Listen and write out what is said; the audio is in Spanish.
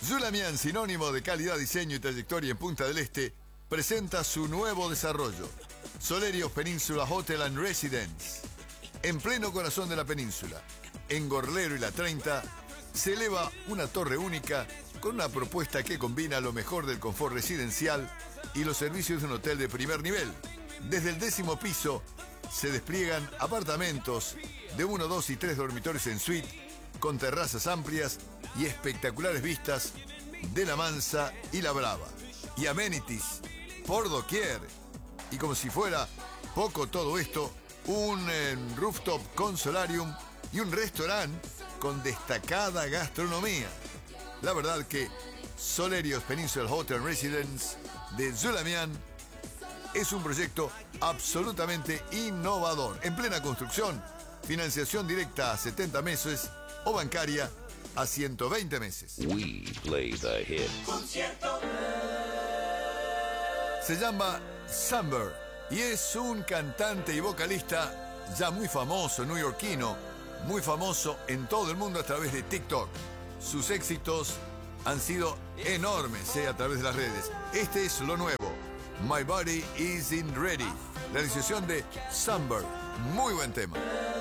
Zulamian, sinónimo de calidad, diseño y trayectoria en Punta del Este, presenta su nuevo desarrollo, Solerios Peninsula Hotel and Residence. En pleno corazón de la península, en Gorlero y La 30, se eleva una torre única con una propuesta que combina lo mejor del confort residencial y los servicios de un hotel de primer nivel. Desde el 10º piso se despliegan apartamentos de 1, 2 y 3 dormitorios en suite, con terrazas amplias y espectaculares vistas de La Mansa y La Brava. Y amenities por doquier. Y como si fuera poco todo esto, un rooftop con solarium y un restaurante con destacada gastronomía. La verdad que Solerios Peninsula Hotel and Residence de Zulamian es un proyecto absolutamente innovador. En plena construcción, financiación directa a 70 meses o bancaria a 120 meses. We play the hit. Se llama Samber y es un cantante y vocalista ya muy famoso, neoyorquino, muy famoso en todo el mundo a través de TikTok. Sus éxitos han sido enormes a través de las redes. Este es lo nuevo, My Body Isn't Ready, la realización de Samber. Muy buen tema.